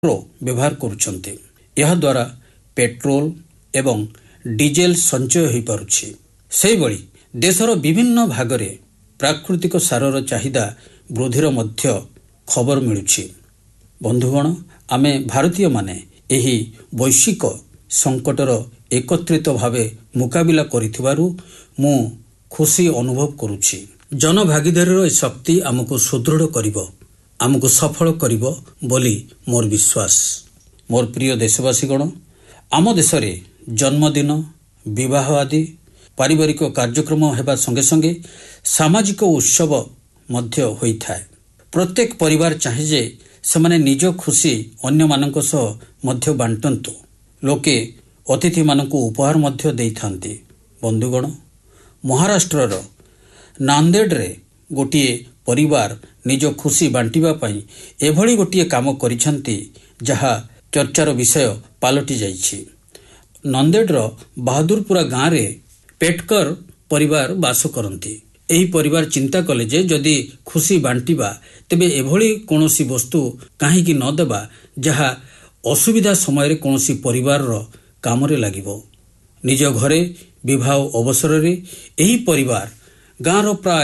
ବ୍ୟବହାର କରୁଛନ୍ତି। ଏହାଦ୍ୱାରା ପେଟ୍ରୋଲ ଏବଂ ଡିଜେଲ ସଞ୍ଚୟ ହୋଇପାରୁଛି। ସେହିଭଳି ଦେଶର ବିଭିନ୍ନ ଭାଗରେ ପ୍ରାକୃତିକ ସାରର ଚାହିଦା ବୃଦ୍ଧିର ମଧ୍ୟ ଖବର ମିଳୁଛି। ବନ୍ଧୁଗଣ, ଆମେ ଭାରତୀୟମାନେ ଏହି ବୈଶ୍ୱିକ ସଂକଟର ଏକତ୍ରିତ ଭାବେ ମୁକାବିଲା କରିଥିବାରୁ ମୁଁ ଖୁସି ଅନୁଭବ କରୁଛି। ଜନଭାଗିଦାରୀର ଏହି ଶକ୍ତି ଆମକୁ ସୁଦୃଢ଼ କରିବ, ଆମକୁ ସଫଳ କରିବ ବୋଲି ମୋର ବିଶ୍ୱାସ। ମୋର ପ୍ରିୟ ଦେଶବାସୀଗଣ, ଆମ ଦେଶରେ ଜନ୍ମଦିନ, ବିବାହ ଆଦି ପାରିବାରିକ କାର୍ଯ୍ୟକ୍ରମ ହେବା ସଙ୍ଗେ ସଙ୍ଗେ ସାମାଜିକ ଉତ୍ସବ ମଧ୍ୟ ହୋଇଥାଏ। ପ୍ରତ୍ୟେକ ପରିବାର ଚାହେଁ ଯେ ସେମାନେ ନିଜ ଖୁସି ଅନ୍ୟମାନଙ୍କ ସହ ମଧ୍ୟ ବାଣ୍ଟନ୍ତୁ। ଲୋକେ ଅତିଥିମାନଙ୍କୁ ଉପହାର ମଧ୍ୟ ଦେଇଥାନ୍ତି। ବନ୍ଧୁଗଣ, ମହାରାଷ୍ଟ୍ରର ନାନ୍ଦେଡ଼ରେ ଗୋଟିଏ ପରିବାର ନିଜ ଖୁସି ବାଣ୍ଟିବା ପାଇଁ ଏଭଳି ଗୋଟିଏ କାମ କରିଛନ୍ତି ଯାହା ଚର୍ଚ୍ଚାର ବିଷୟ ପାଲଟି ଯାଇଛି। ନାନ୍ଦେଡ଼ର ବାହାଦୁରପୁରା ଗାଁରେ ପେଟକର ପରିବାର ବାସ କରନ୍ତି। ଏହି ପରିବାର ଚିନ୍ତା କଲେ ଯେ ଯଦି ଖୁସି ବାଣ୍ଟିବା ତେବେ ଏଭଳି କୌଣସି ବସ୍ତୁ କାହିଁକି ନ ଦେବା ଯାହା ଅସୁବିଧା ସମୟରେ କୌଣସି ପରିବାରର କାମରେ ଲାଗିବ। ନିଜ ଘରେ ବିବାହ ଅବସରରେ ଏହି ପରିବାର ଗାଁର ପ୍ରାୟ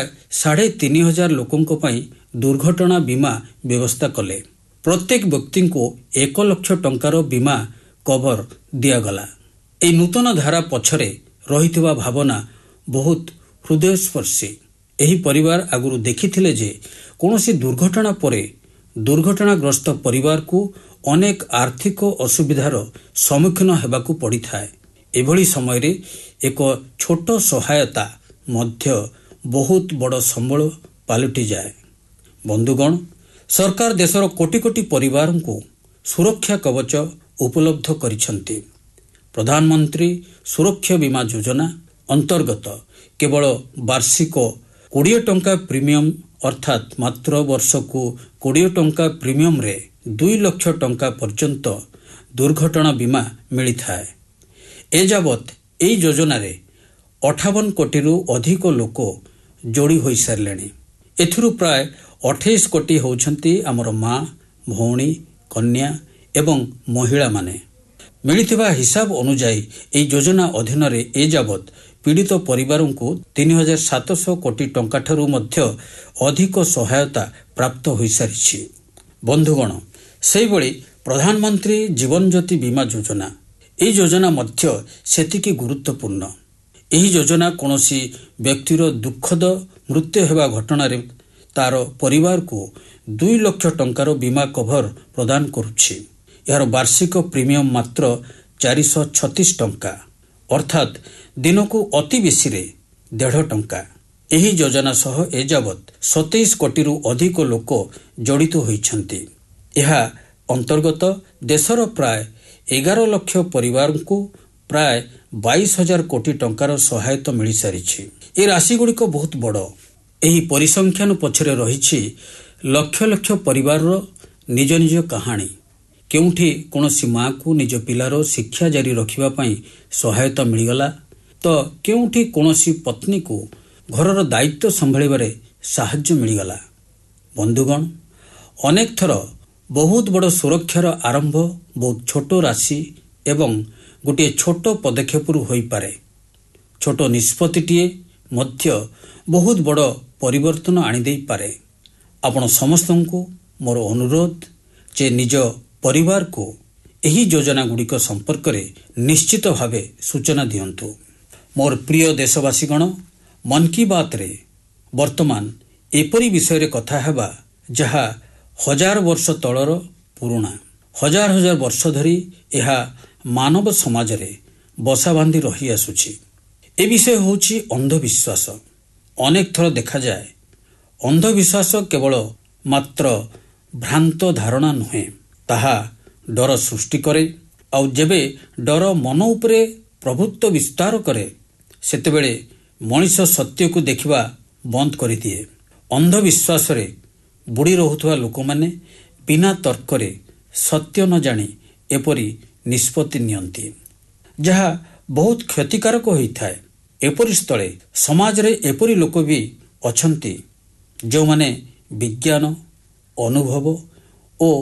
3,500 ଲୋକଙ୍କ ପାଇଁ ଦୁର୍ଘଟଣା ବୀମା ବ୍ୟବସ୍ଥା କଲେ। ପ୍ରତ୍ୟେକ ବ୍ୟକ୍ତିଙ୍କୁ 1 ଲକ୍ଷ ଟଙ୍କାର ବୀମା କଭର ଦିଆଗଲା। ଏହି ନୂତନ ଧାରା ପଛରେ ରହିଥିବା ଭାବନା ବହୁତ ହୃଦୟସ୍ପର୍ଶୀ। ଏହି ପରିବାର ଆଗରୁ ଦେଖିଥିଲେ ଯେ କୌଣସି ଦୁର୍ଘଟଣା ପରେ ଦୁର୍ଘଟଣାଗ୍ରସ୍ତ ପରିବାରକୁ ଅନେକ ଆର୍ଥିକ ଅସୁବିଧାର ସମ୍ମୁଖୀନ ହେବାକୁ ପଡ଼ିଥାଏ। ଏଭଳି ସମୟରେ ଏକ ଛୋଟ ସହାୟତା ମଧ୍ୟ ବହୁତ ବଡ଼ ସମ୍ବଳ ପାଲଟିଯାଏ। ବନ୍ଧୁଗଣ, ସରକାର ଦେଶର କୋଟି କୋଟି ପରିବାରଙ୍କୁ ସୁରକ୍ଷା କବଚ ଉପଲବ୍ଧ କରିଛନ୍ତି। ପ୍ରଧାନମନ୍ତ୍ରୀ ସୁରକ୍ଷା ବୀମା ଯୋଜନା ଅନ୍ତର୍ଗତ କେବଳ ବାର୍ଷିକ 20 ଟଙ୍କା ପ୍ରିମିୟମ ଅର୍ଥାତ୍ ମାତ୍ର ବର୍ଷକୁ 20 ଟଙ୍କା ପ୍ରିମିୟମରେ 2 ଲକ୍ଷ ଟଙ୍କା ପର୍ଯ୍ୟନ୍ତ ଦୁର୍ଘଟଣା ବୀମା ମିଳିଥାଏ। ଏଯାବତ୍ ଏହି ଯୋଜନାରେ 58 କୋଟିରୁ ଅଧିକ ଲୋକ ଯୋଡ଼ି ହୋଇସାରିଲେଣି। ଏଥିରୁ ପ୍ରାୟ 28 କୋଟି ହେଉଛନ୍ତି ଆମର ମା, ଭଉଣୀ, କନ୍ୟା ଏବଂ ମହିଳାମାନେ। ମିଳିଥିବା ହିସାବ ଅନୁଯାୟୀ ଏହି ଯୋଜନା ଅଧୀନରେ ଏଯାବତ୍ ପୀଡ଼ିତ ପରିବାରଙ୍କୁ 3,700 କୋଟି ଟଙ୍କାଠାରୁ ମଧ୍ୟ ଅଧିକ ସହାୟତା ପ୍ରାପ୍ତ ହୋଇସାରିଛି। ବନ୍ଧୁଗଣ, ସେହିଭଳି ପ୍ରଧାନମନ୍ତ୍ରୀ ଜୀବନଜ୍ୟୋତି ବୀମା ଯୋଜନା, ଏହି ଯୋଜନା ମଧ୍ୟ ସେତିକି ଗୁରୁତ୍ୱପୂର୍ଣ୍ଣ। ଏହି ଯୋଜନା କୌଣସି ବ୍ୟକ୍ତିର ଦୁଃଖଦ ମୃତ୍ୟୁ ହେବା ଘଟଣାରେ ତାର ପରିବାରକୁ 2 ଲକ୍ଷ ଟଙ୍କାର ବୀମା କଭର ପ୍ରଦାନ କରୁଛି। ଏହାର ବାର୍ଷିକ ପ୍ରିମିୟମ ମାତ୍ର 436 ଟଙ୍କା ଅର୍ଥାତ୍ ଦିନକୁ ଅତି ବେଶୀରେ 1.5 ଟଙ୍କା। ଏହି ଯୋଜନା ସହ ଏଯାବତ୍ 27 କୋଟିରୁ ଅଧିକ ଲୋକ ଜଡ଼ିତ ହୋଇଛନ୍ତି। ଏହା ଅନ୍ତର୍ଗତ ଦେଶର ପ୍ରାୟ 11 ଲକ୍ଷ ପରିବାରଙ୍କୁ ପ୍ରାୟ 22,000 କୋଟି ଟଙ୍କାର ସହାୟତା ମିଳିସାରିଛି। ଏ ରାଶିଗୁଡ଼ିକ ବହୁତ ବଡ଼। ଏହି ପରିସଂଖ୍ୟାନ ପଛରେ ରହିଛି ଲକ୍ଷ ଲକ୍ଷ ପରିବାରର ନିଜ ନିଜ କାହାଣୀ। କେଉଁଠି କୌଣସି ମାଆକୁ ନିଜ ପିଲାର ଶିକ୍ଷା ଜାରି ରଖିବା ପାଇଁ ସହାୟତା ମିଳିଗଲା, ତ କେଉଁଠି କୌଣସି ପତ୍ନୀକୁ ଘରର ଦାୟିତ୍ୱ ସମ୍ଭାଳିବାରେ ସାହାଯ୍ୟ ମିଳିଗଲା। ବନ୍ଧୁଗଣ, ଅନେକ ଥର ବହୁତ ବଡ଼ ସୁରକ୍ଷାର ଆରମ୍ଭ ବହୁତ ଛୋଟ ରାଶି ଏବଂ ଗୋଟିଏ ଛୋଟ ପଦକ୍ଷେପରୁ ହୋଇପାରେ। ଛୋଟ ନିଷ୍ପତ୍ତିଟିଏ ମଧ୍ୟ ବହୁତ ବଡ଼ ପରିବର୍ତ୍ତନ ଆଣିଦେଇପାରେ। ଆପଣ ସମସ୍ତଙ୍କୁ ମୋର ଅନୁରୋଧ ଯେ ନିଜ ପରିବାରକୁ ଏହି ଯୋଜନାଗୁଡ଼ିକ ସମ୍ପର୍କରେ ନିଶ୍ଚିତ ଭାବେ ସୂଚନା ଦିଅନ୍ତୁ। ମୋର ପ୍ରିୟ ଦେଶବାସୀଗଣ, ମନ୍ କି ବାତ୍ରେ ବର୍ତ୍ତମାନ ଏପରି ବିଷୟରେ କଥା ହେବା ଯାହା 1000 ବର୍ଷ ତଳର ପୁରୁଣା। ହଜାର ହଜାର ବର୍ଷ ଧରି ଏହା ମାନବ ସମାଜରେ ବସା ବାନ୍ଧି ରହିଆସୁଛି। ଏ ବିଷୟ ହେଉଛି ଅନ୍ଧବିଶ୍ୱାସ। ଅନେକ ଥର ଦେଖାଯାଏ ଅନ୍ଧବିଶ୍ୱାସ କେବଳ ମାତ୍ର ଭ୍ରାନ୍ତ ଧାରଣା ନୁହେଁ, ତାହା ଡର ସୃଷ୍ଟି କରେ। ଆଉ ଯେବେ ଡର ମନ ଉପରେ ପ୍ରଭୁତ୍ୱ ବିସ୍ତାର କରେ ସେତେବେଳେ ମଣିଷ ସତ୍ୟକୁ ଦେଖିବା ବନ୍ଦ କରିଦିଏ। ଅନ୍ଧବିଶ୍ୱାସରେ ବୁଡ଼ି ରହୁଥିବା ଲୋକମାନେ ବିନା ତର୍କରେ ସତ୍ୟ ନ ଜାଣି ଏପରି ନିଷ୍ପତ୍ତି ନିଅନ୍ତି, ଯାହା ବହୁତ କ୍ଷତିକାରକ ହୋଇଥାଏ। ଏପରି ସ୍ଥଳେ ସମାଜରେ ଏପରି ଲୋକ ବି ଅଛନ୍ତି ଯେଉଁମାନେ ବିଜ୍ଞାନ, ଅନୁଭବ ଓ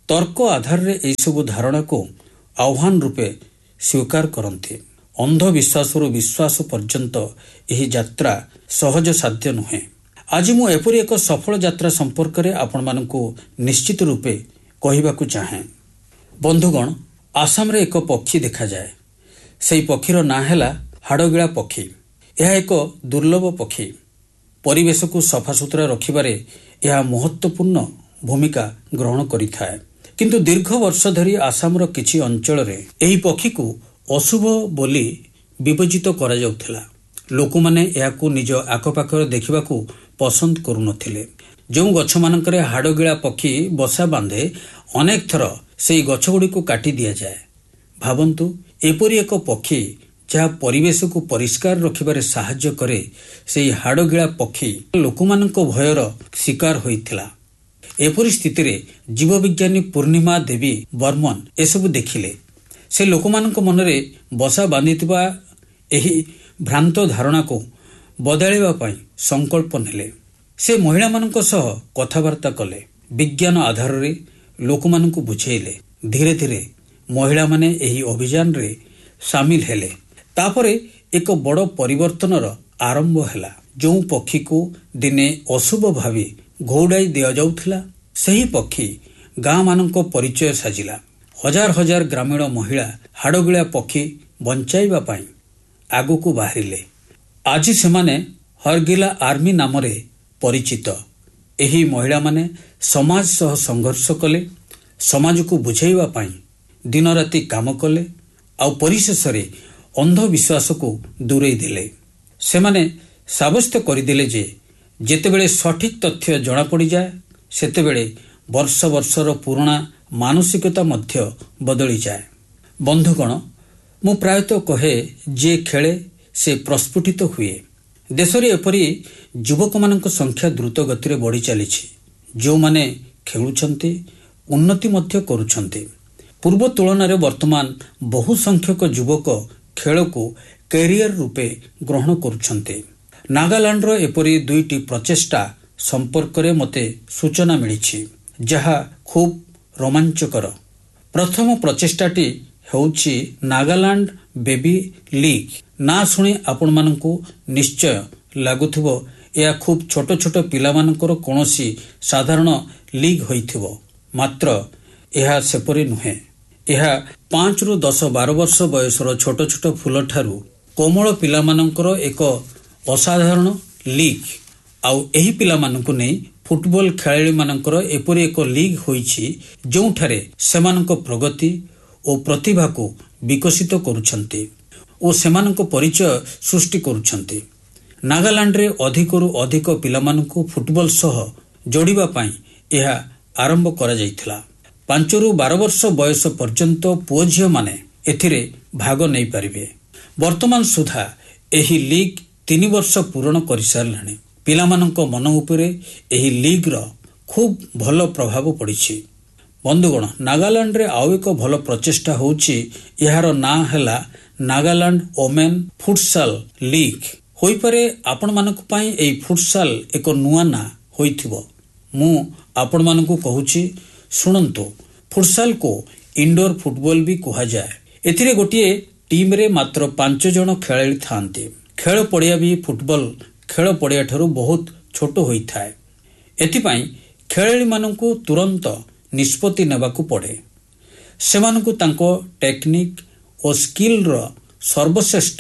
ତର୍କ ଆଧାରରେ ଏହିସବୁ ଧାରଣାକୁ ଆହ୍ୱାନ ରୂପେ ସ୍ୱୀକାର କରନ୍ତି। ଅନ୍ଧବିଶ୍ୱାସରୁ ବିଶ୍ୱାସ ପର୍ଯ୍ୟନ୍ତ ଏହି ଯାତ୍ରା ସହଜ ସାଧ୍ୟ ନୁହେଁ। ଆଜି ମୁଁ ଏପରି ଏକ ସଫଳ ଯାତ୍ରା ସମ୍ପର୍କରେ ଆପଣମାନଙ୍କୁ ନିଶ୍ଚିତ ରୂପେ କହିବାକୁ ଚାହେଁ। ବନ୍ଧୁଗଣ, ଆସାମରେ ଏକ ପକ୍ଷୀ ଦେଖାଯାଏ। ସେହି ପକ୍ଷୀର ନାଁ ହେଲା ହାଡ଼ଗିଳା ପକ୍ଷୀ। ଏହା ଏକ ଦୁର୍ଲଭ ପକ୍ଷୀ। ପରିବେଶକୁ ସଫାସୁତୁରା ରଖିବାରେ ଏହା ମହତ୍ୱପୂର୍ଣ୍ଣ ଭୂମିକା ଗ୍ରହଣ କରିଥାଏ। କିନ୍ତୁ ଦୀର୍ଘ ବର୍ଷ ଧରି ଆସାମର କିଛି ଅଞ୍ଚଳରେ ଏହି ପକ୍ଷୀକୁ ଅଶୁଭ ବୋଲି ବିବେଚିତ କରାଯାଉଥିଲା। ଲୋକମାନେ ଏହାକୁ ନିଜ ଆଖପାଖରେ ଦେଖିବାକୁ ପସନ୍ଦ କରୁନଥିଲେ। ଯେଉଁ ଗଛମାନଙ୍କରେ ହାଡ଼ଗିଳା ପକ୍ଷୀ ବସା ବାନ୍ଧେ, ଅନେକ ଥର ସେହି ଗଛଗୁଡ଼ିକୁ କାଟି ଦିଆଯାଏ। ଭାବନ୍ତୁ, ଏପରି ଏକ ପକ୍ଷୀ ଯାହା ପରିବେଶକୁ ପରିଷ୍କାର ରଖିବାରେ ସାହାଯ୍ୟ କରେ, ସେହି ହାଡ଼ଗିଳା ପକ୍ଷୀ ଲୋକମାନଙ୍କ ଭୟର ଶିକାର ହୋଇଥିଲା। ଏପରି ସ୍ଥିତିରେ ଜୀବବିଜ୍ଞାନୀ ପୂର୍ଣ୍ଣିମା ଦେବୀ ବର୍ମନ ଏସବୁ ଦେଖିଲେ। ସେ ଲୋକମାନଙ୍କ ମନରେ ବସା ବାନ୍ଧିଥିବା ଏହି ଭ୍ରାନ୍ତ ଧାରଣାକୁ ବଦଳାଇବା ପାଇଁ ସଂକଳ୍ପ ନେଲେ। ସେ ମହିଳାମାନଙ୍କ ସହ କଥାବାର୍ତ୍ତା କଲେ, ବିଜ୍ଞାନ ଆଧାରରେ ଲୋକମାନଙ୍କୁ ବୁଝାଇଲେ। ଧୀରେ ଧୀରେ ମହିଳାମାନେ ଏହି ଅଭିଯାନରେ ସାମିଲ ହେଲେ। ତାପରେ ଏକ ବଡ଼ ପରିବର୍ତ୍ତନର ଆରମ୍ଭ ହେଲା। ଯେଉଁ ପକ୍ଷୀକୁ ଦିନେ ଅଶୁଭ ଭାବେ ଘଉଡ଼ାଇ ଦିଆଯାଉଥିଲା, ସେହି ପକ୍ଷୀ ଗାଁମାନଙ୍କ ପରିଚୟ ସାଜିଲା। ହଜାର ହଜାର ଗ୍ରାମୀଣ ମହିଳା ହାଡ଼ଗିଳା ପକ୍ଷୀ ବଞ୍ଚାଇବା ପାଇଁ ଆଗକୁ ବାହାରିଲେ। ଆଜି ସେମାନେ ହରଗିଲା ଆର୍ମି ନାମରେ ପରିଚିତ। ଏହି ମହିଳାମାନେ ସମାଜ ସହ ସଂଘର୍ଷ କଲେ, ସମାଜକୁ ବୁଝାଇବା ପାଇଁ ଦିନରାତି କାମ କଲେ, ଆଉ ପରିଶେଷରେ ଅନ୍ଧବିଶ୍ୱାସକୁ ଦୂରେଇ ଦେଲେ। ସେମାନେ ସାବ୍ୟସ୍ତ କରିଦେଲେ ଯେ ଯେତେବେଳେ ସଠିକ୍ ତଥ୍ୟ ଜଣାପଡ଼ିଯାଏ, ସେତେବେଳେ ବର୍ଷ ବର୍ଷର ପୁରୁଣା ମାନସିକତା ମଧ୍ୟ ବଦଳିଯାଏ। ବନ୍ଧୁଗଣ, ମୁଁ ପ୍ରାୟତଃ କହେ, ଯିଏ ଖେଳେ ସେ ପ୍ରସ୍ଫୁଟିତ ହୁଏ। ଦେଶରେ ଏପରି ଯୁବକମାନଙ୍କ ସଂଖ୍ୟା ଦ୍ରୁତ ଗତିରେ ବଢ଼ି ଚାଲିଛି। ଯେଉଁମାନେ ଖେଳୁଛନ୍ତି, ଉନ୍ନତି ମଧ୍ୟ କରୁଛନ୍ତି। ପୂର୍ବ ତୁଳନାରେ ବର୍ତ୍ତମାନ ବହୁ ସଂଖ୍ୟକ ଯୁବକ ଖେଳକୁ କ୍ୟାରିୟର ରୂପେ ଗ୍ରହଣ କରୁଛନ୍ତି। ନାଗାଲାଣ୍ଡର ଏପରି 2ଟି ପ୍ରଚେଷ୍ଟା ସମ୍ପର୍କରେ ମୋତେ ସୂଚନା ମିଳିଛି, ଯାହା ଖୁବ୍ ରୋମାଞ୍ଚକର। ପ୍ରଥମ ପ୍ରଚେଷ୍ଟାଟି ହେଉଛି ନାଗାଲାଣ୍ଡ ବେବି ଲିଗ୍। ନାଁ ଶୁଣି ଆପଣମାନଙ୍କୁ ନିଶ୍ଚୟ ଲାଗୁଥିବ ଏହା ଖୁବ୍ ଛୋଟ ଛୋଟ ପିଲାମାନଙ୍କର କୌଣସି ସାଧାରଣ ଲିଗ୍ ହୋଇଥିବ। ମାତ୍ର ଏହା ସେପରି ନୁହେଁ। ଏହା 5ରୁ 10-12 ବର୍ଷ ବୟସର ଛୋଟ ଛୋଟ ଫୁଲଠାରୁ କୋମଳ ପିଲାମାନଙ୍କର ଏକ ଅସାଧାରଣ ଲିଗ୍। ଆଉ ଏହି ପିଲାମାନଙ୍କୁ ନେଇ ଫୁଟବଲ ଖେଳାଳିମାନଙ୍କର ଏପରି ଏକ ଲିଗ୍ ହୋଇଛି, ଯେଉଁଠାରେ ସେମାନଙ୍କ ପ୍ରଗତି ଓ ପ୍ରତିଭାକୁ ବିକଶିତ କରୁଛନ୍ତି ଓ ସେମାନଙ୍କ ପରିଚୟ ସୃଷ୍ଟି କରୁଛନ୍ତି। ନାଗାଲାଣ୍ଡରେ ଅଧିକରୁ ଅଧିକ ପିଲାମାନଙ୍କୁ ଫୁଟବଲ ସହ ଯୋଡ଼ିବା ପାଇଁ ଏହା ଆରମ୍ଭ କରାଯାଇଥିଲା। 5ରୁ 12 ବର୍ଷ ବୟସ ପର୍ଯ୍ୟନ୍ତ ପୁଅ ଝିଅମାନେ ଏଥିରେ ଭାଗ ନେଇପାରିବେ। ବର୍ତ୍ତମାନ ସୁଦ୍ଧା ଏହି ଲିଗ୍ 3 ବର୍ଷ ପୂରଣ କରିସାରିଲାଣି। ପିଲାମାନଙ୍କ ମନ ଉପରେ ଏହି ଲିଗ୍ର ଖୁବ୍ ଭଲ ପ୍ରଭାବ ପଡ଼ିଛି। ବନ୍ଧୁଗଣ, ନାଗାଲାଣ୍ଡରେ ଆଉ ଏକ ଭଲ ପ୍ରଚେଷ୍ଟା ହେଉଛି, ଏହାର ନାଁ ହେଲା ନାଗାଲାଣ୍ଡ ଓମେନ୍ ଫୁଟସାଲ ଲିଗ୍। ହୋଇପାରେ ଆପଣମାନଙ୍କ ପାଇଁ ଏହି ଫୁଟସାଲ ଏକ ନୂଆ ନାଁ ହୋଇଥିବ। ମୁଁ ଆପଣମାନଙ୍କୁ କହୁଛି, ଶୁଣନ୍ତୁ। ଫୁଟସାଲକୁ ଇନଡୋର ଫୁଟବଲ ବି କୁହାଯାଏ। ଏଥିରେ ଗୋଟିଏ ଟିମ୍ରେ ମାତ୍ର 5 ଜଣ ଖେଳାଳି ଥାନ୍ତି। ଖେଳ ପଡ଼ିଆ ବି ଫୁଟବଲ ଖେଳ ପଡ଼ିଆଠାରୁ ବହୁତ ଛୋଟ ହୋଇଥାଏ। ଏଥିପାଇଁ ଖେଳାଳିମାନଙ୍କୁ ତୁରନ୍ତ ନିଷ୍ପତ୍ତି ନେବାକୁ ପଡ଼େ। ସେମାନଙ୍କୁ ତାଙ୍କ ଟେକ୍ନିକ୍ ଓ ସ୍କିଲ୍ର ସର୍ବଶ୍ରେଷ୍ଠ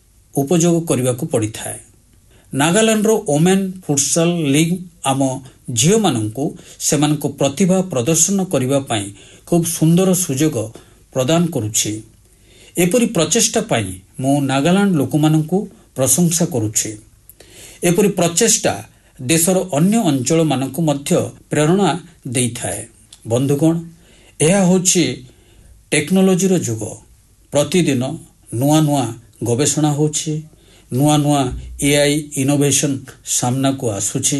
ଉପଯୋଗ କରିବାକୁ ପଡ଼ିଥାଏ। ନାଗାଲାଣ୍ଡର ଓମେନ୍ ଫୁଟସାଲ ଲିଗ୍ ଆମ ଝିଅମାନଙ୍କୁ ସେମାନଙ୍କ ପ୍ରତିଭା ପ୍ରଦର୍ଶନ କରିବା ପାଇଁ ଖୁବ୍ ସୁନ୍ଦର ସୁଯୋଗ ପ୍ରଦାନ କରୁଛି। ଏପରି ପ୍ରଚେଷ୍ଟା ପାଇଁ ମୁଁ ନାଗାଲାଣ୍ଡ ଲୋକମାନଙ୍କୁ ପ୍ରଶଂସା କରୁଛି। ଏପରି ପ୍ରଚେଷ୍ଟା ଦେଶର ଅନ୍ୟ ଅଞ୍ଚଳମାନଙ୍କୁ ମଧ୍ୟ ପ୍ରେରଣା ଦେଇଥାଏ। ବନ୍ଧୁଗଣ, ଏହା ହେଉଛି ଟେକ୍ନୋଲୋଜିର ଯୁଗ। ପ୍ରତିଦିନ ନୂଆ ନୂଆ ଗବେଷଣା ହେଉଛି, ନୂଆ ନୂଆ AI ଇନୋଭେସନ ସାମ୍ନାକୁ ଆସୁଛି।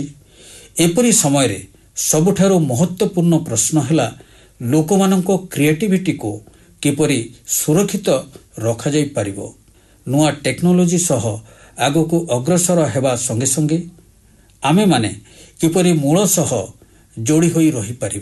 ଏପରି ସମୟରେ ସବୁଠାରୁ ମହତ୍ୱପୂର୍ଣ୍ଣ ପ୍ରଶ୍ନ ହେଲା, ଲୋକମାନଙ୍କ କ୍ରିଏଟିଭିଟିକୁ କିପରି ସୁରକ୍ଷିତ ରଖାଯାଇପାରିବ। ନୂଆ ଟେକ୍ନୋଲୋଜି ସହ ଆଗକୁ ଅଗ୍ରସର ହେବା ସଙ୍ଗେ ସଙ୍ଗେ ଆମେମାନେ କିପରି ମୂଳ ସହ ଯୋଡ଼ି ହୋଇ ରହିପାରିବା।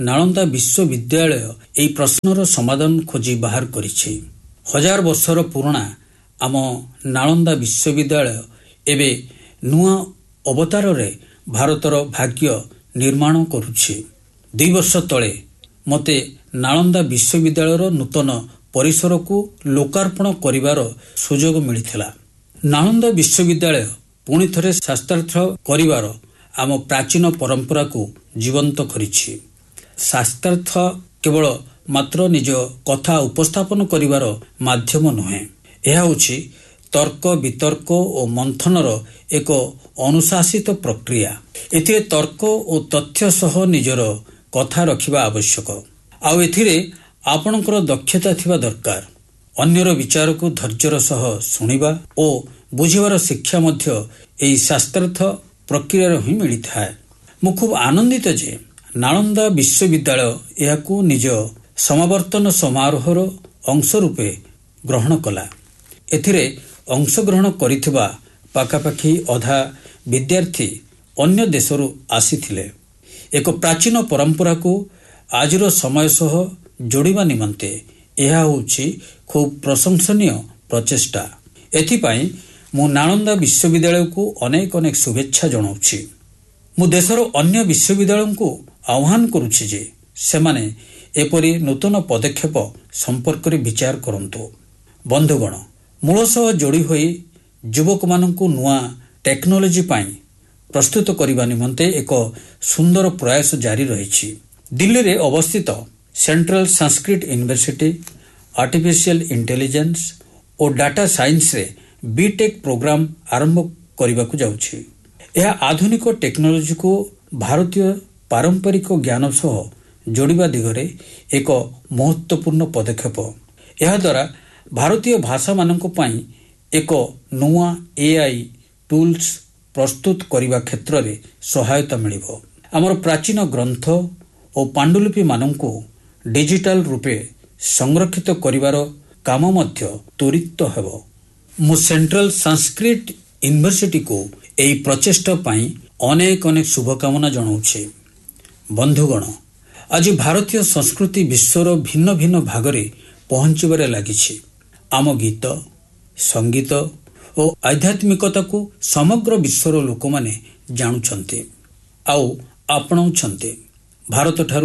ନାଳନ୍ଦା ବିଶ୍ୱବିଦ୍ୟାଳୟ ଏହି ପ୍ରଶ୍ନର ସମାଧାନ ଖୋଜି ବାହାର କରିଛି। 1000 ବର୍ଷର ପୁରୁଣା ଆମ ନାଳନ୍ଦା ବିଶ୍ୱବିଦ୍ୟାଳୟ ଏବେ ନୂଆ ଅବତାରରେ ଭାରତର ଭାଗ୍ୟ ନିର୍ମାଣ କରୁଛି। 2 ବର୍ଷ ତଳେ ମୋତେ ନାଳନ୍ଦା ବିଶ୍ୱବିଦ୍ୟାଳୟର ନୂତନ ପରିସରକୁ ଲୋକାର୍ପଣ କରିବାର ସୁଯୋଗ ମିଳିଥିଲା। ନାଳନ୍ଦା ବିଶ୍ୱବିଦ୍ୟାଳୟ ପୁଣି ଥରେ ଶାସ୍ତ୍ରାର୍ଥ କରିବାର ଆମ ପ୍ରାଚୀନ ପରମ୍ପରାକୁ ଜୀବନ୍ତ କରିଛି। ଶାସ୍ତ୍ରାର୍ଥ କେବଳ ମାତ୍ର ନିଜ କଥା ଉପସ୍ଥାପନ କରିବାର ମାଧ୍ୟମ ନୁହେଁ, ଏହା ହେଉଛି ତର୍କ ବିତର୍କ ଓ ମନ୍ଥନର ଏକ ଅନୁଶାସିତ ପ୍ରକ୍ରିୟା। ଏଥିରେ ତର୍କ ଓ ତଥ୍ୟ ସହ ନିଜର କଥା ରଖିବା ଆବଶ୍ୟକ। ଆଉ ଏଥିରେ ଆପଣଙ୍କର ଦକ୍ଷତା ଥିବା ଦରକାର। ଅନ୍ୟର ବିଚାରକୁ ଧୈର୍ଯ୍ୟର ସହ ଶୁଣିବା ଓ ବୁଝିବାର ଶିକ୍ଷା ମଧ୍ୟ ଏହି ଶାସ୍ତ୍ରାର୍ଥ ପ୍ରକ୍ରିୟାରେ ହିଁ ମିଳିଥାଏ। ମୁଁ ଖୁବ୍ ଆନନ୍ଦିତ ଯେ ନାଳନ୍ଦା ବିଶ୍ୱବିଦ୍ୟାଳୟ ଏହାକୁ ନିଜ ସମାବର୍ତ୍ତନ ସମାରୋହର ଅଂଶ ରୂପେ ଗ୍ରହଣ କଲା। ଏଥିରେ ଅଂଶଗ୍ରହଣ କରିଥିବା ପାଖାପାଖି ଅଧା ବିଦ୍ୟାର୍ଥୀ ଅନ୍ୟ ଦେଶରୁ ଆସିଥିଲେ। ଏକ ପ୍ରାଚୀନ ପରମ୍ପରାକୁ ଆଜିର ସମୟ ସହ ଯୋଡ଼ିବା ନିମନ୍ତେ ଏହା ହେଉଛି ଖୁବ୍ ପ୍ରଶଂସନୀୟ ପ୍ରଚେଷ୍ଟା। ଏଥିପାଇଁ ମୁଁ ନାଳନ୍ଦା ବିଶ୍ୱବିଦ୍ୟାଳୟକୁ ଅନେକ ଅନେକ ଶୁଭେଚ୍ଛା ଜଣାଉଛି। ମୁଁ ଦେଶର ଅନ୍ୟ ବିଶ୍ୱବିଦ୍ୟାଳୟଙ୍କୁ ଆହ୍ୱାନ କରୁଛି ଯେ ସେମାନେ ଏପରି ନୂତନ ପଦକ୍ଷେପ ସମ୍ପର୍କରେ ବିଚାର କରନ୍ତୁ। ବନ୍ଧୁଗଣ, ମୂଳ ସହ ଯୋଡ଼ି ହୋଇ ଯୁବକମାନଙ୍କୁ ନୂଆ ଟେକ୍ନୋଲୋଜି ପାଇଁ ପ୍ରସ୍ତୁତ କରିବା ନିମନ୍ତେ ଏକ ସୁନ୍ଦର ପ୍ରୟାସ ଜାରି ରହିଛି। ଦିଲ୍ଲୀରେ ଅବସ୍ଥିତ central Sanskrit university artificial intelligence ଓ ଡାଟା ସାଇନ୍ସରେ ବିଟେକ୍ ପ୍ରୋଗ୍ରାମ ଆରମ୍ଭ କରିବାକୁ ଯାଉଛି। ଏହା ଆଧୁନିକ ଟେକ୍ନୋଲୋଜିକୁ ଭାରତୀୟ ପାରମ୍ପରିକ ଜ୍ଞାନ ସହ ଯୋଡ଼ିବା ଦିଗରେ ଏକ ମହତ୍ୱପୂର୍ଣ୍ଣ ପଦକ୍ଷେପ। ଏହାଦ୍ୱାରା ଭାରତୀୟ ଭାଷାମାନଙ୍କ ପାଇଁ ଏକ ନୂଆ AI ଟୁଲ୍ସ ପ୍ରସ୍ତୁତ କରିବା କ୍ଷେତ୍ରରେ ସହାୟତା ମିଳିବ। ଆମର ପ୍ରାଚୀନ ଗ୍ରନ୍ଥ ଓ ପାଣ୍ଡୁଲିପିମାନଙ୍କୁ ଡିଜିଟାଲ ରୂପେ ସଂରକ୍ଷିତ କରିବାର କାମ ମଧ୍ୟ ତ୍ୱରିତ ହେବ। ମୁଁ ସେଣ୍ଟ୍ରାଲ ସାଂସ୍କ୍ରିଟ ୟୁନିଭର୍ସିଟିକୁ ଏହି ପ୍ରଚେଷ୍ଟା ପାଇଁ ଅନେକ ଅନେକ ଶୁଭକାମନା ଜଣାଉଛି। ବନ୍ଧୁଗଣ, ଆଜି ଭାରତୀୟ ସଂସ୍କୃତି ବିଶ୍ୱର ଭିନ୍ନ ଭିନ୍ନ ଭାଗରେ ପହଞ୍ଚିବାରେ ଲାଗିଛି। ଆମ ଗୀତ, ସଙ୍ଗୀତ ଓ ଆଧ୍ୟାତ୍ମିକତାକୁ ସମଗ୍ର ବିଶ୍ୱର ଲୋକମାନେ ଜାଣୁଛନ୍ତି ଆଉ ଆପଣାଉଛନ୍ତି। ଭାରତଠାରୁ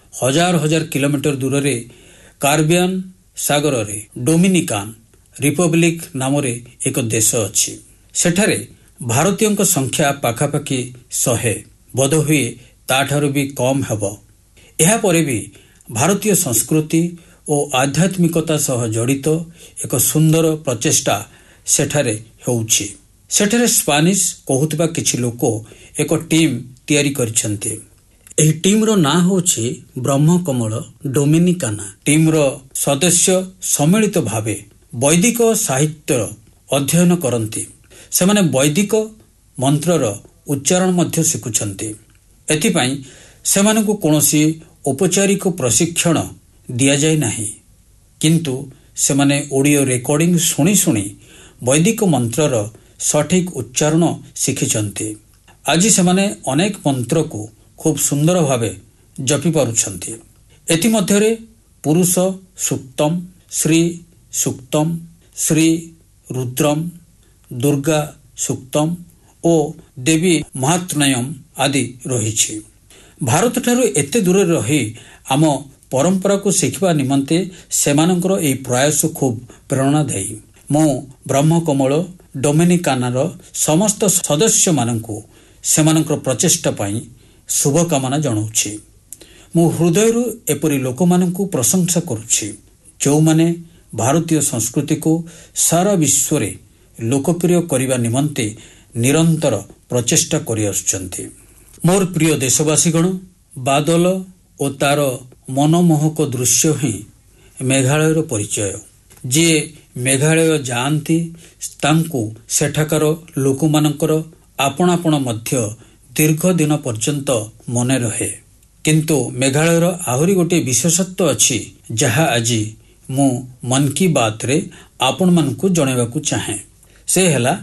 1000 କିଲୋମିଟର ଦୂରରେ କାରିବିଆନ୍ ସାଗରରେ ଡୋମିନିକାନ୍ ରିପବ୍ଲିକ ନାମରେ ଏକ ଦେଶ ଅଛି। ସେଠାରେ ଭାରତୀୟଙ୍କ ସଂଖ୍ୟା ପାଖାପାଖି 100, ବୋଧହୁଏ ତାଠାରୁ ବି କମ୍ ହେବ। ଏହାପରେ ବି ଭାରତୀୟ ସଂସ୍କୃତି ଓ ଆଧ୍ୟାତ୍ମିକତା ସହ ଜଡ଼ିତ ଏକ ସୁନ୍ଦର ପ୍ରଚେଷ୍ଟା ସେଠାରେ ହେଉଛି। ସେଠାରେ ସ୍ପାନିଶ କହୁଥିବା କିଛି ଲୋକ ଏକ ଟିମ୍ ତିଆରି କରିଛନ୍ତି। ଏହି ଟିମ୍ର ନାଁ ହେଉଛି ବ୍ରହ୍ମକମଳ ଡୋମିନିକାନା। ଟିମ୍ର ସଦସ୍ୟ ସମ୍ମିଳିତ ଭାବେ ବୈଦିକ ସାହିତ୍ୟର ଅଧ୍ୟୟନ କରନ୍ତି। ସେମାନେ ବୈଦିକ ମନ୍ତ୍ରର ଉଚ୍ଚାରଣ ମଧ୍ୟ ଶିଖୁଛନ୍ତି। ଏଥିପାଇଁ ସେମାନଙ୍କୁ କୌଣସି ଔପଚାରିକ ପ୍ରଶିକ୍ଷଣ ଦିଆଯାଇ ନାହିଁ, କିନ୍ତୁ ସେମାନେ ଅଡ଼ିଓ ରେକର୍ଡିଂ ଶୁଣି ଶୁଣି ବୈଦିକ ମନ୍ତ୍ରର ସଠିକ୍ ଉଚ୍ଚାରଣ ଶିଖିଛନ୍ତି। ଆଜି ସେମାନେ ଅନେକ ମନ୍ତ୍ରକୁ ଖୁବ୍ ସୁନ୍ଦର ଭାବେ ଜପି ପାରୁଛନ୍ତି। ଏଥିମଧ୍ୟରେ ପୁରୁଷ ସୁକ୍ତମ, ଶ୍ରୀ ସୁକ୍ତମ, ଶ୍ରୀ ରୁଦ୍ରମ, ଦୁର୍ଗା ସୁକ୍ତମ ଓ ଦେବୀ ମହାତ୍ମ୍ୟମ୍ ଆଦି ରହିଛି। ଭାରତଠାରୁ ଏତେ ଦୂରରେ ରହି ଆମ ପରମ୍ପରାକୁ ଶିଖିବା ନିମନ୍ତେ ସେମାନଙ୍କର ଏହି ପ୍ରୟାସ ଖୁବ୍ ପ୍ରେରଣାଦାୟୀ। ମୁଁ ବ୍ରହ୍ମକମଳ ଡୋମିନିକାନାର ସମସ୍ତ ସଦସ୍ୟମାନଙ୍କୁ ସେମାନଙ୍କର ପ୍ରଚେଷ୍ଟା ପାଇଁ ଶୁଭକାମନା ଜଣାଉଛି। ମୁଁ ହୃଦୟରୁ ଏପରି ଲୋକମାନଙ୍କୁ ପ୍ରଶଂସା କରୁଛି ଯେଉଁମାନେ ଭାରତୀୟ ସଂସ୍କୃତିକୁ ସାରା ବିଶ୍ୱରେ ଲୋକପ୍ରିୟ କରିବା ନିମନ୍ତେ ନିରନ୍ତର ପ୍ରଚେଷ୍ଟା କରିଆସୁଛନ୍ତି। ମୋର ପ୍ରିୟ ଦେଶବାସୀଗଣ, ବାଦଲ ଓ ତାର ମନମୋହକ ଦୃଶ୍ୟ ହିଁ ମେଘାଳୟର ପରିଚୟ। ଯିଏ ମେଘାଳୟ ଯାଆନ୍ତି ତାଙ୍କୁ ସେଠାକାର ଲୋକମାନଙ୍କର ଆପଣାପଣ ମଧ୍ୟ ଦୀର୍ଘ ଦିନ ପର୍ଯ୍ୟନ୍ତ ମନେ ରହେ। କିନ୍ତୁ ମେଘାଳୟର ଆହୁରି ଗୋଟିଏ ବିଶେଷତ୍ୱ ଅଛି ଯାହା ଆଜି ମୁଁ ମନ୍ କି ବାତ୍ରେ ଆପଣମାନଙ୍କୁ ଜଣାଇବାକୁ ଚାହେଁ। ସେ ହେଲା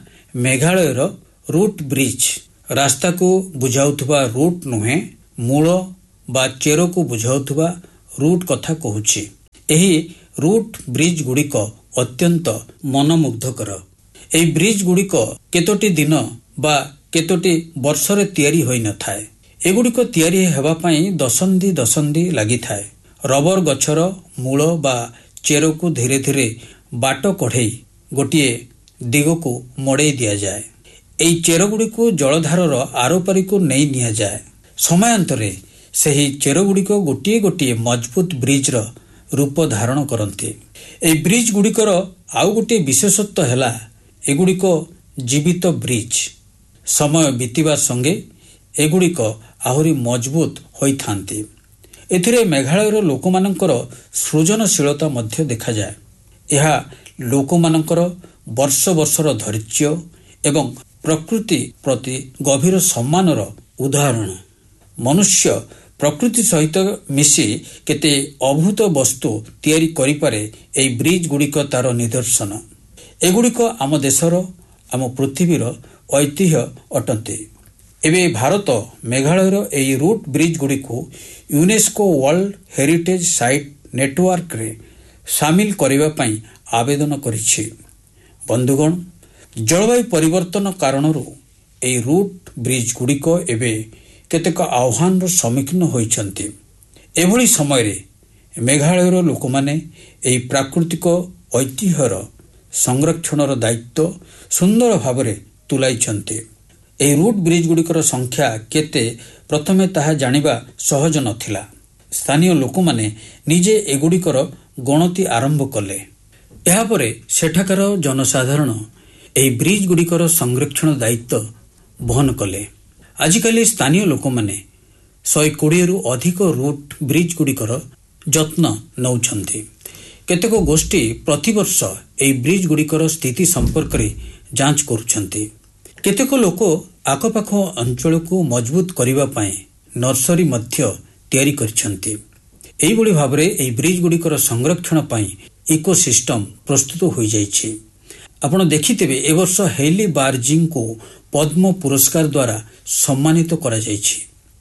ମେଘାଳୟର ରୁଟ୍ ବ୍ରିଜ। ରାସ୍ତାକୁ ବୁଝାଉଥିବା ରୁଟ୍ ନୁହେଁ, ମୂଳ ବା ଚେରକୁ ବୁଝାଉଥିବା ରୁଟ୍ କଥା କହୁଛି। ଏହି ରୁଟ୍ ବ୍ରିଜ ଗୁଡ଼ିକ ଅତ୍ୟନ୍ତ ମନମୁଗ୍ଧକର। ଏହି ବ୍ରିଜ ଗୁଡ଼ିକ କେତୋଟି ଦିନ ବା କେତୋଟି ବର୍ଷରେ ତିଆରି ହୋଇନଥାଏ। ଏଗୁଡ଼ିକ ତିଆରି ହେବା ପାଇଁ ଦଶନ୍ଧି ଦଶନ୍ଧି ଲାଗିଥାଏ। ରବର ଗଛର ମୂଳ ବା ଚେରକୁ ଧୀରେ ଧୀରେ ବାଟ କଢ଼େଇ ଗୋଟିଏ ଦିଗକୁ ମଡ଼େଇ ଦିଆଯାଏ। ଏହି ଚେରଗୁଡ଼ିକୁ ଜଳଧାରର ଆରପାରିକୁ ନେଇ ନିଆଯାଏ। ସମୟାନ୍ତରେ ସେହି ଚେରଗୁଡ଼ିକ ଗୋଟିଏ ଗୋଟିଏ ମଜବୁତ ବ୍ରିଜର ରୂପ ଧାରଣ କରନ୍ତି। ଏହି ବ୍ରିଜ ଗୁଡ଼ିକର ଆଉ ଗୋଟିଏ ବିଶେଷତ୍ୱ ହେଲା ଏଗୁଡ଼ିକ ଜୀବିତ ବ୍ରିଜ। ସମୟ ବିତିବା ସଙ୍ଗେ ଏଗୁଡ଼ିକ ଆହୁରି ମଜବୁତ ହୋଇଥାନ୍ତି। ଏଥିରେ ମେଘାଳୟର ଲୋକମାନଙ୍କର ସୃଜନଶୀଳତା ମଧ୍ୟ ଦେଖାଯାଏ। ଏହା ଲୋକମାନଙ୍କର ବର୍ଷ ବର୍ଷର ଧୈର୍ଯ୍ୟ ଏବଂ ପ୍ରକୃତି ପ୍ରତି ଗଭୀର ସମ୍ମାନର ଉଦାହରଣ। ମନୁଷ୍ୟ ପ୍ରକୃତି ସହିତ ମିଶି କେତେ ଅଦ୍ଭୁତ ବସ୍ତୁ ତିଆରି କରିପାରେ, ଏହି ବ୍ରିଜ ଗୁଡ଼ିକ ତାର ନିଦର୍ଶନ। ଏଗୁଡ଼ିକ ଆମ ଦେଶର, ଆମ ପୃଥିବୀର ଐତିହ୍ୟ ଅଟନ୍ତି। ଏବେ ଭାରତ ମେଘାଳୟର ଏହି ରୁଟ୍ ବ୍ରିଜ ଗୁଡ଼ିକୁ ୟୁନେସ୍କୋ ୱାର୍ଲଡ ହେରିଟେଜ ସାଇଟ୍ ନେଟୱାର୍କରେ ସାମିଲ କରିବା ପାଇଁ ଆବେଦନ କରିଛି। ବନ୍ଧୁଗଣ, ଜଳବାୟୁ ପରିବର୍ତ୍ତନ କାରଣରୁ ଏହି ରୁଟ୍ ବ୍ରିଜ ଗୁଡ଼ିକ ଏବେ କେତେକ ଆହ୍ୱାନର ସମ୍ମୁଖୀନ ହୋଇଛନ୍ତି। ଏଭଳି ସମୟରେ ମେଘାଳୟର ଲୋକମାନେ ଏହି ପ୍ରାକୃତିକ ଐତିହ୍ୟର ସଂରକ୍ଷଣର ଦାୟିତ୍ୱ ସୁନ୍ଦର ଭାବରେ ତୁଲାଇଛନ୍ତି। ଏହି ରୁଟ୍ ବ୍ରିଜ ଗୁଡ଼ିକର ସଂଖ୍ୟା କେତେ ପ୍ରଥମେ ତାହା ଜାଣିବା ସହଜ ନଥିଲା। ସ୍ଥାନୀୟ ଲୋକମାନେ ନିଜେ ଏଗୁଡ଼ିକର ଗଣତି ଆରମ୍ଭ କଲେ। ଏହାପରେ ସେଠାକାର ଜନସାଧାରଣ ଏହି ବ୍ରିଜ ଗୁଡ଼ିକର ସଂରକ୍ଷଣ ଦାୟିତ୍ୱ ବହନ କଲେ। ଆଜିକାଲି ସ୍ଥାନୀୟ ଲୋକମାନେ 120ରୁ ଅଧିକ ରୁଟ୍ ବ୍ରିଜ ଗୁଡ଼ିକର ଯତ୍ନ ନେଉଛନ୍ତି। କେତେକ ଗୋଷ୍ଠୀ ପ୍ରତିବର୍ଷ ଏହି ବ୍ରିଜ ଗୁଡ଼ିକର ସ୍ଥିତି ସମ୍ପର୍କରେ ଯାଞ୍ଚ କରୁଛନ୍ତି। କେତେକ ଲୋକ ଆଖପାଖ ଅଞ୍ଚଳକୁ ମଜବୁତ କରିବା ପାଇଁ ନର୍ସରୀ ମଧ୍ୟ ତିଆରି କରିଛନ୍ତି। ଏହିଭଳି ଭାବରେ ଏହି ବ୍ରିଜ ଗୁଡ଼ିକର ସଂରକ୍ଷଣ ପାଇଁ ଇକୋସିଷ୍ଟମ ପ୍ରସ୍ତୁତ ହୋଇଯାଇଛି। ଆପଣ ଦେଖିଥିବେ, ଏ ବର୍ଷ ହେଲି ବାର୍ଜିଙ୍କୁ ପଦ୍ମ ପୁରସ୍କାର ଦ୍ୱାରା ସମ୍ମାନିତ କରାଯାଇଛି।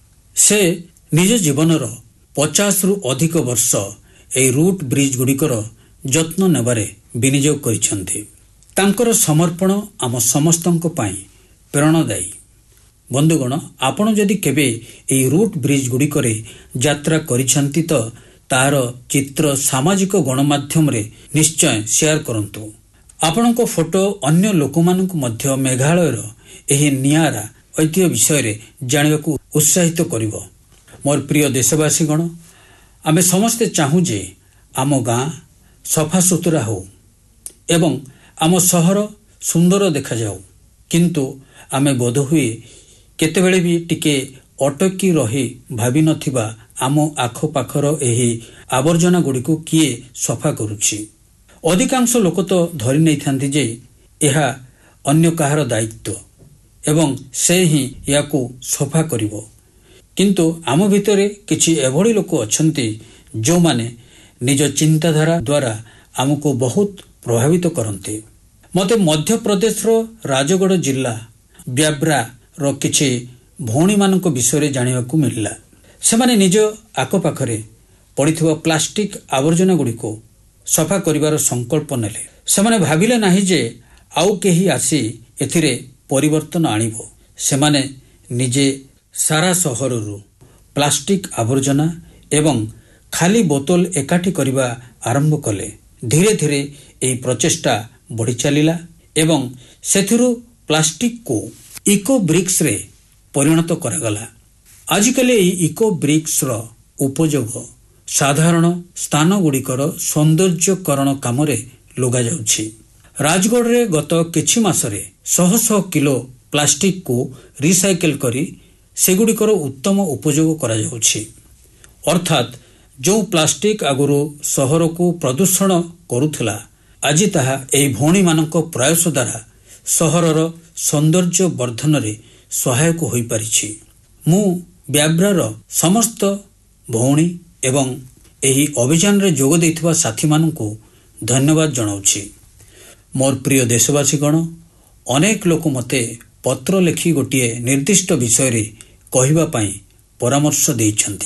ସେ ନିଜ ଜୀବନର 50ରୁ ଅଧିକ ବର୍ଷ ଏହି ରୁଟ୍ ବ୍ରିଜ ଗୁଡ଼ିକର ଯତ୍ନ ନେବାରେ ବିନିଯୋଗ କରିଛନ୍ତି। ତାଙ୍କର ସମର୍ପଣ ଆମ ସମସ୍ତଙ୍କ ପାଇଁ ପ୍ରେରଣାଦାୟୀ। ବନ୍ଧୁଗଣ, ଆପଣ ଯଦି କେବେ ଏହି ରୁଟ୍ ବ୍ରିଜ ଗୁଡ଼ିକରେ ଯାତ୍ରା କରିଛନ୍ତି ତ ତାହାର ଚିତ୍ର ସାମାଜିକ ଗଣମାଧ୍ୟମରେ ନିଶ୍ଚୟ ସେୟାର କରନ୍ତୁ। ଆପଣଙ୍କ ଫଟୋ ଅନ୍ୟ ଲୋକମାନଙ୍କୁ ମଧ୍ୟ ମେଘାଳୟର ଏହି ନିଆରା ଐତିହ୍ୟ ବିଷୟରେ ଜାଣିବାକୁ ଉତ୍ସାହିତ କରିବ। ମୋର ପ୍ରିୟ ଦେଶବାସୀଗଣ, ଆମେ ସମସ୍ତେ ଚାହୁଁ ଯେ ଆମ ଗାଁ ସଫାସୁତୁରା ହେଉ ଏବଂ ଆମ ସହର ସୁନ୍ଦର ଦେଖାଯାଉ। କିନ୍ତୁ ଆମେ ବୋଧହୁଏ କେତେବେଳେ ବି ଟିକେ ଅଟକି ରହି ଭାବିନଥିବା ଆମ ଆଖପାଖର ଏହି ଆବର୍ଜନା ଗୁଡ଼ିକୁ କିଏ ସଫା କରୁଛି। ଅଧିକାଂଶ ଲୋକ ତ ଧରି ନେଇଥାନ୍ତି ଯେ ଏହା ଅନ୍ୟ କାହାର ଦାୟିତ୍ୱ ଏବଂ ସେ ହିଁ ଏହାକୁ ସଫା କରିବ। କିନ୍ତୁ ଆମ ଭିତରେ କିଛି ଏଭଳି ଲୋକ ଅଛନ୍ତି ଯେଉଁମାନେ ନିଜ ଚିନ୍ତାଧାରା ଦ୍ୱାରା ଆମକୁ ବହୁତ ପ୍ରଭାବିତ କରନ୍ତି। ମୋତେ ମଧ୍ୟପ୍ରଦେଶର ରାଜଗଡ଼ ଜିଲ୍ଲା ବ୍ୟାବ୍ରାର କିଛି ଭଉଣୀମାନଙ୍କ ବିଷୟରେ ଜାଣିବାକୁ ମିଳିଲା। ସେମାନେ ନିଜ ଆଖପାଖରେ ପଡ଼ିଥିବା ପ୍ଲାଷ୍ଟିକ ଆବର୍ଜନା ଗୁଡ଼ିକୁ ସଫା କରିବାର ସଂକଳ୍ପ ନେଲେ। ସେମାନେ ଭାବିଲେ ନାହିଁ ଯେ ଆଉ କେହି ଆସି ଏଥିରେ ପରିବର୍ତ୍ତନ ଆଣିବ। ସେମାନେ ନିଜେ ସାରା ସହରରୁ ପ୍ଲାଷ୍ଟିକ ଆବର୍ଜନା ଏବଂ ଖାଲି ବୋତଲ ଏକାଠି କରିବା ଆରମ୍ଭ କଲେ। ଧୀରେ ଧୀରେ ଏହି ପ୍ରଚେଷ୍ଟା ବଢ଼ି ଚାଲିଲା ଏବଂ ସେଥିରୁ ପ୍ଲାଷ୍ଟିକକୁ ଇକୋ ବ୍ରିକ୍ସରେ ପରିଣତ କରାଗଲା। ଆଜିକାଲି ଏହି ଇକୋ ବ୍ରିକ୍ସର ଉପଯୋଗ ସାଧାରଣ ସ୍ଥାନ ଗୁଡ଼ିକର ସୌନ୍ଦର୍ଯ୍ୟକରଣ କାମରେ ଲଗାଯାଉଛି। ରାଜଗଡ଼ରେ ଗତ କିଛି ମାସରେ ଶହ ଶହ କିଲୋ ପ୍ଲାଷ୍ଟିକକୁ ରିସାଇକେଲ କରି ସେଗୁଡ଼ିକର ଉତ୍ତମ ଉପଯୋଗ କରାଯାଉଛି। ଅର୍ଥାତ୍ ଯେଉଁ ପ୍ଲାଷ୍ଟିକ ଆଗରୁ ସହରକୁ ପ୍ରଦୂଷଣ କରୁଥିଲା, ଆଜି ତାହା ଏହି ଭଉଣୀମାନଙ୍କ ପ୍ରୟାସ ଦ୍ୱାରା ସହରର ସୌନ୍ଦର୍ଯ୍ୟ ବର୍ଦ୍ଧନରେ ସହାୟକ ହୋଇପାରିଛି। ମୁଁ ବ୍ୟାବ୍ରାର ସମସ୍ତ ଭଉଣୀ ଏବଂ ଏହି ଅଭିଯାନରେ ଯୋଗ ଦେଇଥିବା ସାଥୀମାନଙ୍କୁ ଧନ୍ୟବାଦ ଜଣାଉଛି। ମୋର ପ୍ରିୟ ଦେଶବାସୀଗଣ, ଅନେକ ଲୋକ ମୋତେ ପତ୍ର ଲେଖି ଗୋଟିଏ ନିର୍ଦ୍ଦିଷ୍ଟ ବିଷୟରେ କହିବା ପାଇଁ ପରାମର୍ଶ ଦେଇଛନ୍ତି।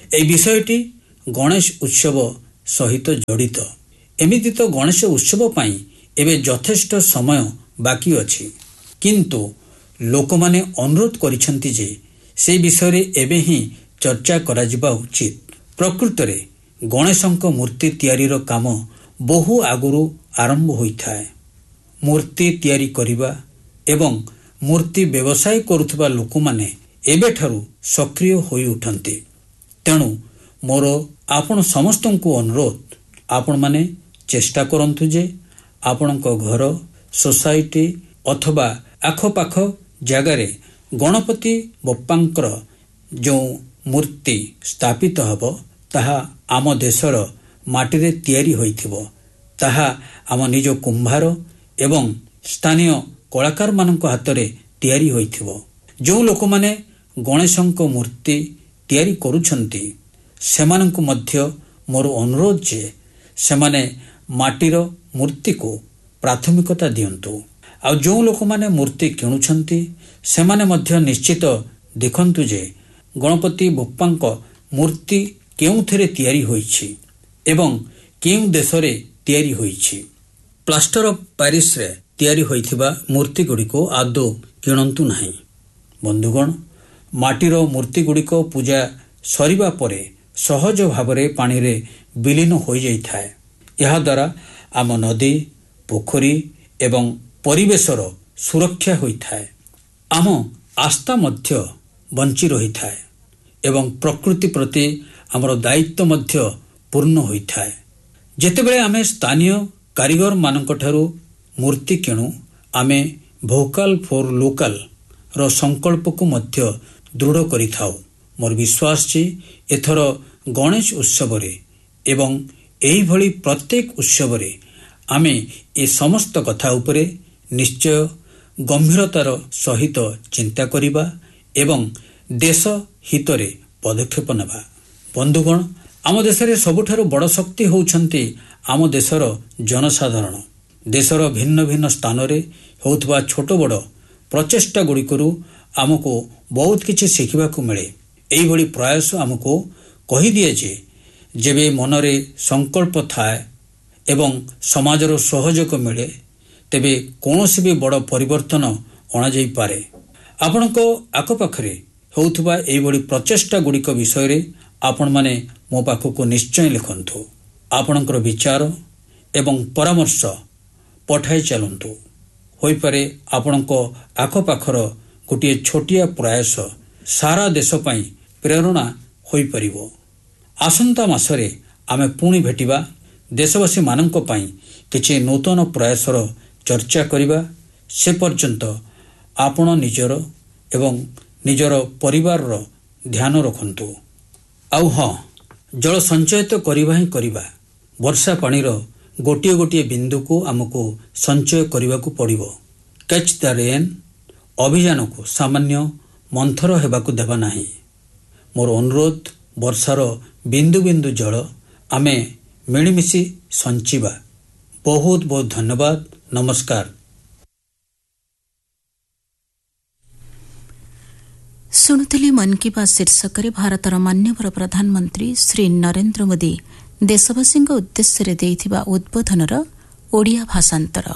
ଏହି ବିଷୟଟି ଗଣେଶ ଉତ୍ସବ ସହିତ ଜଡ଼ିତ। ଏମିତି ତ ଗଣେଶ ଉତ୍ସବ ପାଇଁ ଏବେ ଯଥେଷ୍ଟ ସମୟ ବାକି ଅଛି, କିନ୍ତୁ ଲୋକମାନେ ଅନୁରୋଧ କରିଛନ୍ତି ଯେ ସେହି ବିଷୟରେ ଏବେ ହିଁ ଚର୍ଚ୍ଚା କରାଯିବା ଉଚିତ। ପ୍ରକୃତରେ ଗଣେଶଙ୍କ ମୂର୍ତ୍ତି ତିଆରିର କାମ ବହୁ ଆଗରୁ ଆରମ୍ଭ ହୋଇଥାଏ। ମୂର୍ତ୍ତି ତିଆରି କରିବା ଏବଂ ମୂର୍ତ୍ତି ବ୍ୟବସାୟ କରୁଥିବା ଲୋକମାନେ ଏବେଠାରୁ ସକ୍ରିୟ ହୋଇ ଉଠନ୍ତି। ତେଣୁ ମୋର ଆପଣ ସମସ୍ତଙ୍କୁ ଅନୁରୋଧ, ଆପଣମାନେ ଚେଷ୍ଟା କରନ୍ତୁ ଯେ ଆପଣଙ୍କ ଘର, ସୋସାଇଟି ଅଥବା ଆଖପାଖ ଜାଗାରେ ଗଣପତି ବପ୍ପାଙ୍କର ଯେଉଁ ମୂର୍ତ୍ତି ସ୍ଥାପିତ ହେବ ତାହା ଆମ ଦେଶର ମାଟିରେ ତିଆରି ହୋଇଥିବ। ତାହା ଆମ ନିଜ କୁମ୍ଭାର ଏବଂ ସ୍ଥାନୀୟ କଳାକାରମାନଙ୍କ ହାତରେ ତିଆରି ହୋଇଥିବ। ଯେଉଁ ଲୋକମାନେ ଗଣେଶଙ୍କ ମୂର୍ତ୍ତି ତିଆରି କରୁଛନ୍ତି ସେମାନଙ୍କୁ ମଧ୍ୟ ମୋର ଅନୁରୋଧ ଯେ ସେମାନେ ମାଟିର ମୂର୍ତ୍ତିକୁ ପ୍ରାଥମିକତା ଦିଅନ୍ତୁ। ଆଉ ଯେଉଁ ଲୋକମାନେ ମୂର୍ତ୍ତି କିଣୁଛନ୍ତି ସେମାନେ ମଧ୍ୟ ନିଶ୍ଚିତ ଦେଖନ୍ତୁ ଯେ ଗଣପତି ବପ୍ପାଙ୍କ ମୂର୍ତ୍ତି କେଉଁଥିରେ ତିଆରି ହୋଇଛି ଏବଂ କେଉଁ ଦେଶରେ ତିଆରି ହୋଇଛି। ପ୍ଲାଷ୍ଟର ଅଫ୍ ପ୍ୟାରିସରେ ତିଆରି ହୋଇଥିବା ମୂର୍ତ୍ତିଗୁଡ଼ିକୁ ଆଦୌ କିଣନ୍ତୁ ନାହିଁ। ବନ୍ଧୁଗଣ, ମାଟିର ମୂର୍ତ୍ତିଗୁଡ଼ିକ ପୂଜା ସରିବା ପରେ ସହଜ ଭାବରେ ପାଣିରେ ବିଲୀନ ହୋଇଯାଇଥାଏ। ଏହାଦ୍ୱାରା ଆମ ନଦୀ, ପୋଖରୀ ଏବଂ ପରିବେଶର ସୁରକ୍ଷା ହୋଇଥାଏ। ଆମ ଆସ୍ଥା ମଧ୍ୟ ବଞ୍ଚି ରହିଥାଏ ଏବଂ ପ୍ରକୃତି ପ୍ରତି ଆମର ଦାୟିତ୍ୱ ମଧ୍ୟ ପୂର୍ଣ୍ଣ ହୋଇଥାଏ। ଯେତେବେଳେ ଆମେ ସ୍ଥାନୀୟ କାରିଗରମାନଙ୍କଠାରୁ ମୂର୍ତ୍ତି କିଣୁ, ଆମେ ଭୋକାଲ ଫର୍ ଲୋକାଲର ସଂକଳ୍ପକୁ ମଧ୍ୟ ଦୃଢ଼ କରିଥାଉ। ମୋର ବିଶ୍ୱାସ ଯେ ଏଥର ଗଣେଶ ଉତ୍ସବରେ ଏବଂ ଏହିଭଳି ପ୍ରତ୍ୟେକ ଉତ୍ସବରେ ଆମେ ଏ ସମସ୍ତ କଥା ଉପରେ ନିଶ୍ଚୟ ଗମ୍ଭୀରତାର ସହିତ ଚିନ୍ତା କରିବା ଏବଂ ଦେଶ ହିତରେ ପଦକ୍ଷେପ ନେବା। ବନ୍ଧୁଗଣ, ଆମ ଦେଶରେ ସବୁଠାରୁ ବଡ଼ ଶକ୍ତି ହେଉଛନ୍ତି ଆମ ଦେଶର ଜନସାଧାରଣ। ଦେଶର ଭିନ୍ନ ଭିନ୍ନ ସ୍ଥାନରେ ହେଉଥିବା ଛୋଟ ବଡ଼ ପ୍ରଚେଷ୍ଟା ଗୁଡ଼ିକରୁ ଆମକୁ ବହୁତ କିଛି ଶିଖିବାକୁ ମିଳେ। ଏହିଭଳି ପ୍ରୟାସ ଆମକୁ କହିଦିଏ ଯେ ଯେବେ ମନରେ ସଂକଳ୍ପ ଥାଏ ଏବଂ ସମାଜର ସହଯୋଗ ମିଳେ, ତେବେ କୌଣସି ବି ବଡ଼ ପରିବର୍ତ୍ତନ ଅଣାଯାଇପାରେ। ଆପଣଙ୍କ ଆଖପାଖରେ ହେଉଥିବା ଏହିଭଳି ପ୍ରଚେଷ୍ଟା ଗୁଡ଼ିକ ବିଷୟରେ ଆପଣମାନେ ମୋ ପାଖକୁ ନିଶ୍ଚୟ ଲେଖନ୍ତୁ। ଆପଣଙ୍କର ବିଚାର ଏବଂ ପରାମର୍ଶ ପଠାଇ ଚାଲନ୍ତୁ। ହୋଇପାରେ ଆପଣଙ୍କ ଆଖପାଖର ଗୋଟିଏ ଛୋଟିଆ ପ୍ରୟାସ ସାରା ଦେଶ ପାଇଁ ପ୍ରେରଣା ହୋଇପାରିବ। ଆସନ୍ତା ମାସରେ ଆମେ ପୁଣି ଭେଟିବା। ଦେଶବାସୀମାନଙ୍କ ପାଇଁ କିଛି ନୂତନ ପ୍ରୟାସର ଚର୍ଚ୍ଚା କରିବା। ସେ ପର୍ଯ୍ୟନ୍ତ ଆପଣ ନିଜର ଏବଂ ନିଜର ପରିବାରର ଧ୍ୟାନ ରଖନ୍ତୁ। ଆଉ ହଁ, ଜଳ ସଞ୍ଚୟ ତ କରିବା ହିଁ କରିବା। ବର୍ଷା ପାଣିର ଗୋଟିଏ ଗୋଟିଏ ବିନ୍ଦୁକୁ ଆମକୁ ସଞ୍ଚୟ କରିବାକୁ ପଡ଼ିବ। କ୍ୟାଚ୍ ଦ ରେନ୍ ଅଭିଯାନକୁ ସାମାନ୍ୟ ମନ୍ଥର ହେବାକୁ ଦେବା ନାହିଁ। ମୋର ଅନୁରୋଧ, ବର୍ଷାର ବିନ୍ଦୁ ବିନ୍ଦୁ ଜଳ ଆମେ ମିଳିମିଶି ସଞ୍ଚିବା। ବହୁତ ବହୁତ ଧନ୍ୟବାଦ। ନମସ୍କାର। ଶୁଣୁଥିଲେ ମନ୍ କି ବାତ୍ ଶୀର୍ଷକରେ ଭାରତର ମାନ୍ୟବର ପ୍ରଧାନମନ୍ତ୍ରୀ ଶ୍ରୀ ନରେନ୍ଦ୍ର ମୋଦି ଦେଶବାସୀଙ୍କ ଉଦ୍ଦେଶ୍ୟରେ ଦେଇଥିବା ଉଦ୍ବୋଧନର ଓଡ଼ିଆ ଭାଷାନ୍ତର।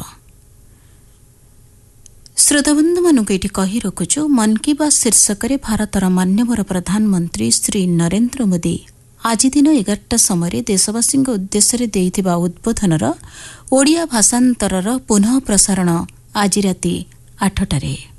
ଶ୍ରୋତାବନ୍ଧୁମାନଙ୍କୁ ଏଠି କହି ରଖୁଛୁ, ମନ୍ କି ବାତ୍ ଶୀର୍ଷକରେ ଭାରତର ମାନ୍ୟବର ପ୍ରଧାନମନ୍ତ୍ରୀ ଶ୍ରୀ ନରେନ୍ଦ୍ର ମୋଦି ଆଜି ଦିନ 11ଟା ସମୟରେ ଦେଶବାସୀଙ୍କ ଉଦ୍ଦେଶ୍ୟରେ ଦେଇଥିବା ଉଦ୍ବୋଧନର ଓଡ଼ିଆ ଭାଷାନ୍ତରର ପୁନଃ ପ୍ରସାରଣ ଆଜି ରାତି 8ଟାରେ।